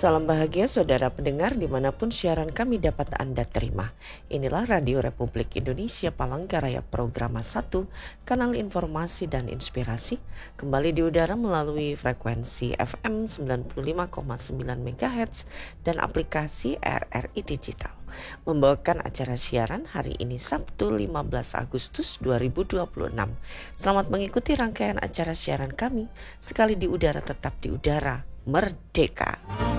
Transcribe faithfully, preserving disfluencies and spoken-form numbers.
Salam bahagia saudara pendengar dimanapun siaran kami dapat Anda terima. Inilah Radio Republik Indonesia Palangkaraya Programa satu, kanal informasi dan inspirasi, kembali di udara melalui frekuensi F M sembilan puluh lima koma sembilan megahertz dan aplikasi R R I Digital. Membawakan acara siaran hari ini Sabtu lima belas Agustus dua ribu dua puluh enam. Selamat mengikuti rangkaian acara siaran kami, sekali di udara tetap di udara, merdeka.